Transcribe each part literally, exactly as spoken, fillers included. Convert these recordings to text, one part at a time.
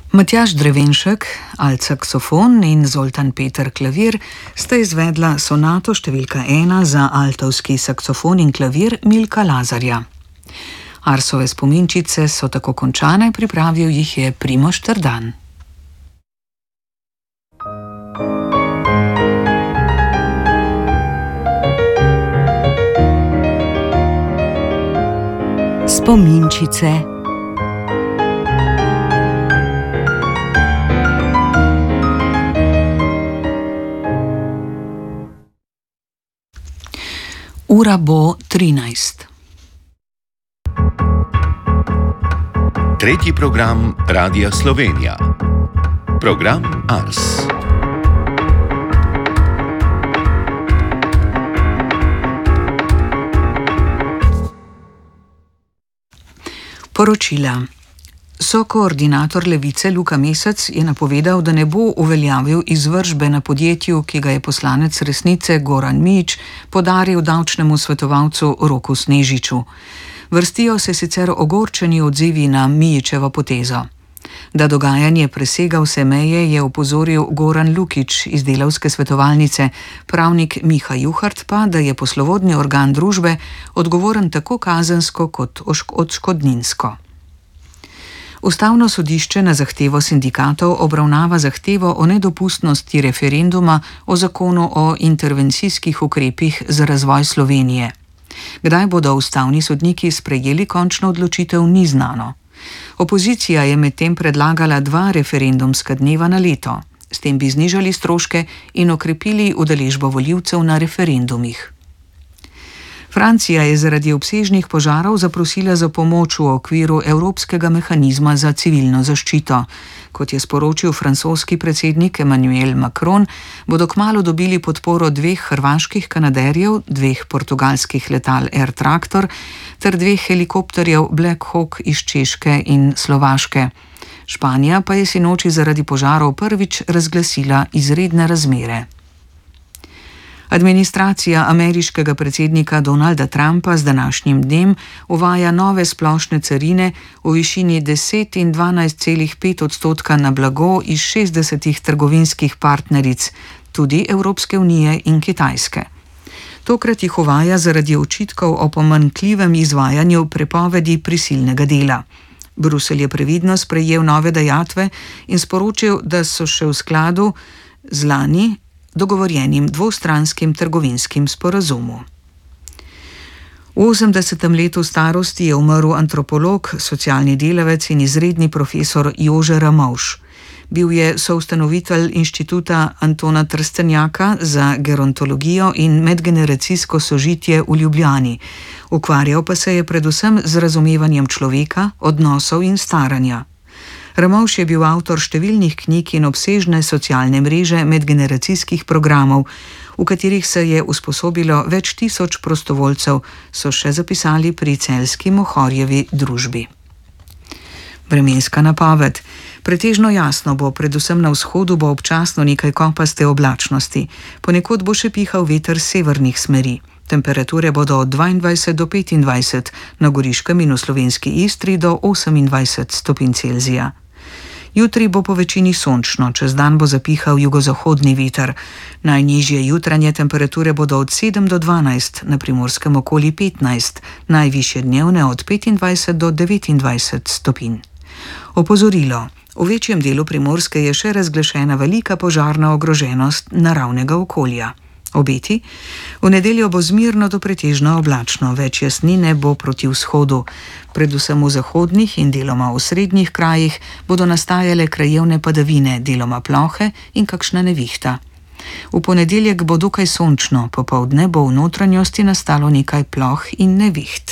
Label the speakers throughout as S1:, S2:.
S1: Matjaž Drevenšek, alt saksofon in Zoltan Peter klavir sta izvedla sonato številka ena za altovski saksofon in klavir Milka Lazarja. Arsove spominčice so tako končane, pripravil jih je Primož Trdan. Spominčice. Ura bo trinajst.
S2: Tretji program Radia Slovenija. Program Ars.
S1: Poročila. Sokoordinator Levice Luka Mesec je napovedal, da ne bo uveljavil izvršbe na podjetju, ki ga je poslanec Resnice Goran Mijić podaril davčnemu svetovalcu Roku Snežiču. Vrstijo se sicer ogorčeni odzivi na Mijićevo potezo. Da dogajanje presega vse meje, je opozoril Goran Lukić iz Delavske svetovalnice, pravnik Miha Juhart pa, da je poslovodni organ družbe odgovoren tako kazensko kot odškodninsko. Ustavno sodišče na zahtevo sindikatov obravnava zahtevo o nedopustnosti referenduma o zakonu o intervencijskih ukrepih za razvoj Slovenije. Kdaj bodo ustavni sodniki sprejeli končno odločitev, ni znano. Opozicija je medtem predlagala dva referendumska dneva na leto. S tem bi znižali stroške in okrepili udeležbo volivcev na referendumih. Francija je zaradi obsežnih požarov zaprosila za pomoč v okviru Evropskega mehanizma za civilno zaščito. Kot je sporočil francoski predsednik Emmanuel Macron, bodo kmalu dobili podporo dveh hrvaških kanaderjev, dveh portugalskih letal Air Tractor ter dveh helikopterjev Black Hawk iz Češke in Slovaške. Španija pa je sinoči zaradi požarov prvič razglasila izredne razmere. Administracija ameriškega predsednika Donalda Trumpa z današnjim dnem uvaja nove splošne carine v višini deset in dvanajst celih pet odstotka na blago iz šestdesetih trgovinskih partneric, tudi Evropske unije in Kitajske. Tokrat jih uvaja zaradi očitkov o pomanjkljivem izvajanju prepovedi prisilnega dela. Bruselj je previdno sprejel nove dajatve in sporočil, da so še v skladu z lani dogovorjenim dvostranskim trgovinskim sporazumom. V osemdesetem letu starosti je umrl antropolog, socialni delavec in izredni profesor Jože Ramovš. Bil je soustanovitelj inštituta Antona Trstenjaka za gerontologijo in medgeneracijsko sožitje v Ljubljani. Ukvarjal pa se je predvsem z razumevanjem človeka, odnosov in staranja. Ramovš je bil avtor številnih knjig in obsežne socialne mreže medgeneracijskih programov, v katerih se je usposobilo več tisoč prostovoljcev, so še zapisali pri celjski Mohorjevi družbi. Vremenska napoved. Pretežno jasno bo, predvsem na vzhodu bo občasno nekaj kopaste oblačnosti. Ponekod bo še pihal veter severnih smeri. Temperature bodo od dvaindvajset do petindvajset, na Goriškem in v slovenski Istri do osemindvajset stopinj Celzija. Jutri bo po večini sončno, čez dan bo zapihal jugozahodni veter. Najnižje jutranje temperature bodo od sedem do dvanajst, na Primorskem okoli petnajst, najvišje dnevne od petindvajset do devetindvajset stopinj. Opozorilo. V večjem delu Primorske je še razglašena velika požarna ogroženost naravnega okolja. Obeti. V nedeljo bo zmirno do pretežno oblačno, več jasnine bo proti vzhodu. Predvsem v zahodnih in deloma v srednjih krajih bodo nastajale krajevne padavine, deloma plohe in kakšna nevihta. V ponedeljek bo dokaj sončno, popoldne bo v notranjosti nastalo nekaj ploh in neviht.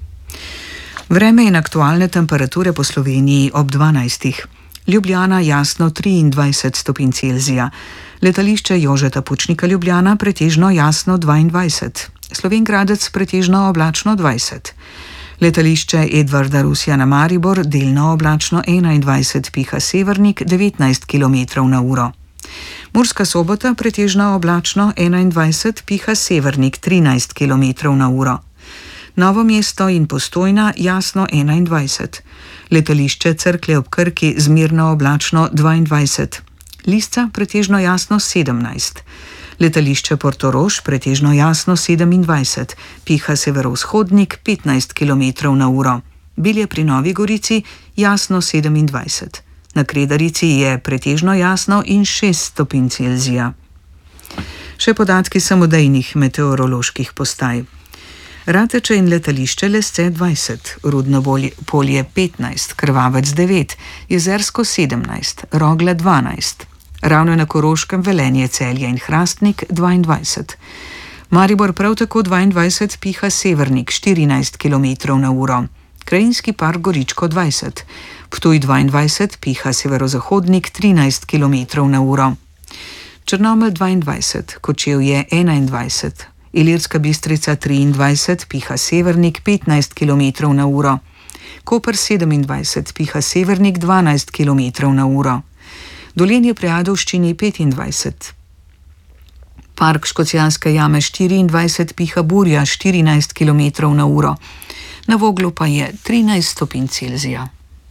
S1: Vreme in aktualne temperature po Sloveniji ob dvanajstih. Ljubljana jasno triindvajset stopinj Celzija. Letališče Jožeta Pučnika Ljubljana pretežno jasno dvaindvajset. Slovenj Gradec pretežno oblačno dvajset. Letališče Edvarda Rusjana Maribor delno oblačno enaindvajset, piha severnik devetnajst kilometrov na uro. Murska Sobota pretežno oblačno enaindvajset, piha severnik trinajst kilometrov na uro. Novo mesto in Postojna jasno enaindvajset, letališče Cerklje ob Krki zmerno oblačno dvaindvajset, Lisca pretežno jasno sedemnajst, letališče Portorož pretežno jasno sedemindvajset, piha severovzhodnik petnajst kilometrov na uro, Bilje pri Novi Gorici jasno sedemindvajset, na Kredarici je pretežno jasno in šest stopinj Celzija. Še podatki samodejnih meteoroloških postaj. Rateče in letališče Lesce dvajset, Rudno polje petnajst, Krvavec devet, Jezersko sedemnajst, Rogle dvanajst, Ravno na Koroškem Velenje, Celje in Hrastnik dvaindvajset. Maribor prav tako dvaindvajset, piha severnik štirinajst kilometrov na uro, Krajinski park Goričko dvajset, Ptuj dvaindvajset, piha severozahodnik trinajst kilometrov na uro, Črnomelj dvaindvajset, Kočevje enaindvajset, Ilirska Bistrica triindvajset, piha severnik petnajst kilometrov na uro, Koper sedemindvajset, piha severnik dvanajst kilometrov na uro, Dolenje pri Ajdovščini petindvajset, Park Škocjanske jame štiriindvajset, piha burja štirinajst kilometrov na uro, na Voglu pa je trinajst stopinj Celzija.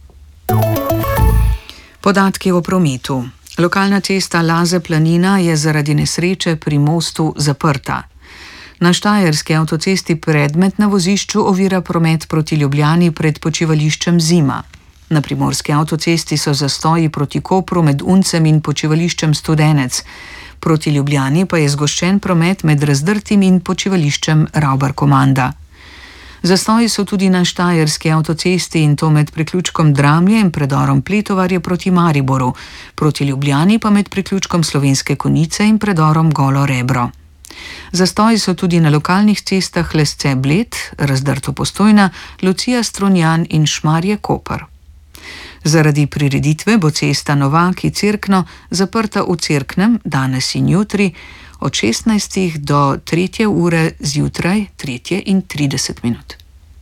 S1: Podatki o prometu. Lokalna cesta Laze-Planina je zaradi nesreče pri mostu zaprta. Na Štajerski avtocesti predmet na vozišču ovira promet proti Ljubljani pred počivališčem Zima. Na primorski avtocesti so zastoji proti Kopru med Uncem in počivališčem Studenec. Proti Ljubljani pa je zgoščen promet med Razdrtim in počivališčem Ravbar-Komanda. Zastoji so tudi na Štajerski avtocesti in to med priključkom Dramlje in predorom Pletovarje proti Mariboru, proti Ljubljani pa med priključkom Slovenske Konjice in predorom Golo Rebro. Zastoji so tudi na lokalnih cestah Lesce Bled, Razdrto Postojna, Lucija Strunjan in Šmarje Koper. Zaradi prireditve bo cesta Novaki-Cerkno zaprta v Cerknem danes in jutri od šestnajstih do tretje ure zjutraj, tretje in trideset minut.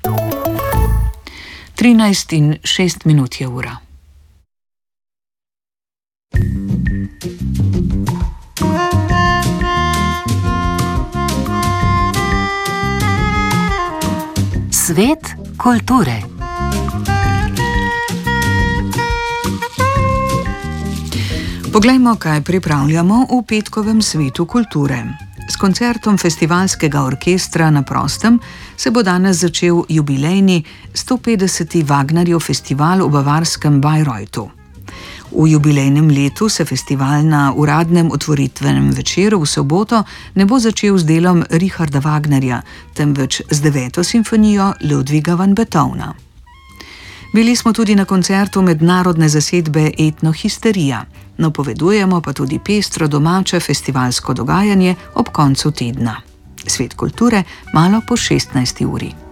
S1: trinajst in šest minut je ura.
S3: Svet kulture.
S1: Poglejmo, kaj pripravljamo v petkovem svetu kulture. S koncertom Festivalskega orkestra na prostem se bo danes začel jubilejni stopetdeseti Wagnerjev festival v bavarskem Bayreuthu. V jubilejnem letu se festival na uradnem otvoritvenem večeru v soboto ne bo začel z delom Richarda Wagnerja, temveč z deveto simfonijo Ludwiga van Beethovna. Bili smo tudi na koncertu mednarodne zasedbe Etnohisterija, napovedujemo pa tudi pestro domače festivalsko dogajanje ob koncu tedna. Svet kulture malo po šestnajsti uri.